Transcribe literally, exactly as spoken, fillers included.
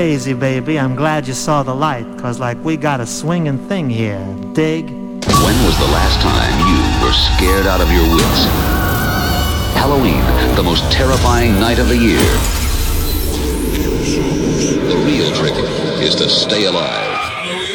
Easy, baby, I'm glad you saw the light, cause like we got a swinging thing here, dig? When was the last time you were scared out of your wits? Halloween, the most terrifying night of the year. The real trick is to stay alive.